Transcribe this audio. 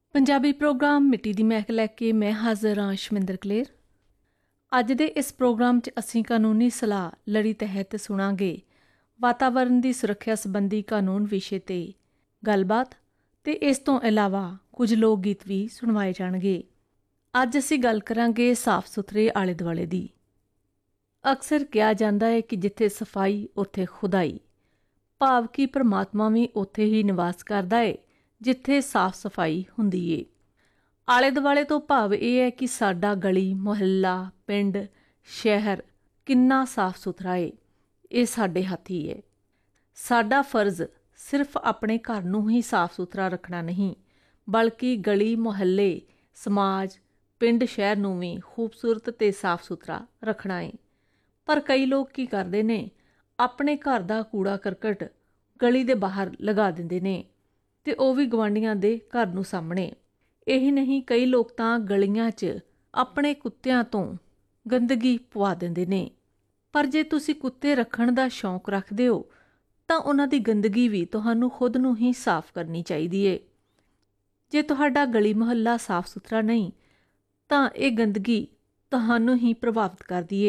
Punjabi programme ਮਿੱਟੀ ਦੀ ਮਹਿਕ ਲੈ ਕੇ ਮੈਂ ਹਾਜ਼ਰ ਹਾਂ ਸ਼ਮਿੰਦਰ ਕਲੇਰ। ਅੱਜ ਦੇ ਇਸ ਪ੍ਰੋਗਰਾਮ 'ਚ ਅਸੀਂ ਕਾਨੂੰਨੀ ਸਲਾਹ ਲੜੀ ਤਹਿਤ ਸੁਣਾਂਗੇ ਵਾਤਾਵਰਣ ਦੀ ਸੁਰੱਖਿਆ ਸੰਬੰਧੀ ਕਾਨੂੰਨ ਵਿਸ਼ੇ 'ਤੇ ਗੱਲਬਾਤ, ਤੇ ਇਸ ਤੋਂ ਇਲਾਵਾ ਕੁਝ ਲੋਕ ਗੀਤ ਵੀ ਸੁਣਵਾਏ ਜਾਣਗੇ। ਅੱਜ ਅਸੀਂ ਗੱਲ ਕਰਾਂਗੇ ਸਾਫ਼ ਸੁਥਰੇ ਆਲੇ ਦੁਆਲੇ ਦੀ। ਅਕਸਰ ਕਿਹਾ ਜਾਂਦਾ ਹੈ ਕਿ ਜਿੱਥੇ ਸਫਾਈ ਉੱਥੇ ਖੁਦਾਈ, ਭਾਵ ਕਿ ਪਰਮਾਤਮਾ ਵੀ ਉੱਥੇ ਹੀ ਨਿਵਾਸ ਕਰਦਾ ਏ ਜਿੱਥੇ ਸਾਫ਼ ਸਫਾਈ ਹੁੰਦੀ ਏ। ਆਲੇ ਦੁਆਲੇ ਤੋਂ ਭਾਵ ਇਹ ਹੈ ਕਿ ਸਾਡਾ ਗਲੀ ਮੁਹੱਲਾ, ਪਿੰਡ, ਸ਼ਹਿਰ ਕਿੰਨਾ ਸਾਫ਼ ਸੁਥਰਾ ਏ, ਇਹ ਸਾਡੇ ਹੱਥ ਹੀ ਏ। ਸਾਡਾ ਫਰਜ਼ ਸਿਰਫ ਆਪਣੇ ਘਰ ਨੂੰ ਹੀ ਸਾਫ਼ ਸੁਥਰਾ ਰੱਖਣਾ ਨਹੀਂ, ਬਲਕਿ ਗਲੀ ਮੁਹੱਲੇ, ਸਮਾਜ, ਪਿੰਡ, ਸ਼ਹਿਰ ਨੂੰ ਵੀ ਖੂਬਸੂਰਤ ਤੇ ਸਾਫ਼ ਸੁਥਰਾ ਰੱਖਣਾ ਏ। ਪਰ ਕਈ ਲੋਕ ਕੀ ਕਰਦੇ ਨੇ, ਆਪਣੇ ਘਰ ਦਾ ਕੂੜਾ ਕਰਕਟ ਗਲੀ ਦੇ ਬਾਹਰ ਲਗਾ ਦਿੰਦੇ ਨੇ, ਤੇ ਉਹ ਵੀ ਗੁਆਂਢੀਆਂ ਦੇ ਘਰ ਨੂੰ ਸਾਹਮਣੇ। ਇਹੀ ਨਹੀਂ, ਕਈ ਲੋਕ ਤਾਂ ਗਲੀਆਂ 'ਚ ਆਪਣੇ ਕੁੱਤਿਆਂ ਤੋਂ ਗੰਦਗੀ ਪਵਾ ਦਿੰਦੇ ਨੇ। ਪਰ ਜੇ ਤੁਸੀਂ ਕੁੱਤੇ ਰੱਖਣ ਦਾ ਸ਼ੌਂਕ ਰੱਖਦੇ ਹੋ ਤਾਂ ਉਹਨਾਂ ਦੀ ਗੰਦਗੀ ਵੀ ਤੁਹਾਨੂੰ ਖੁਦ ਨੂੰ ਹੀ ਸਾਫ਼ ਕਰਨੀ ਚਾਹੀਦੀ ਏ। ਜੇ ਤੁਹਾਡਾ ਗਲੀ ਮੁਹੱਲਾ ਸਾਫ਼ ਸੁਥਰਾ ਨਹੀਂ ਤਾਂ ਇਹ ਗੰਦਗੀ ਤੁਹਾਨੂੰ ਹੀ ਪ੍ਰਭਾਵਿਤ ਕਰਦੀ ਏ।